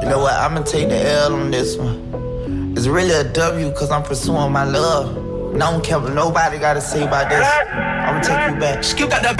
You know what? I'ma take the L on this one. It's really a W because I'm pursuing my love. And I don't care what nobody gotta say about this. I'ma take you back. Skip got that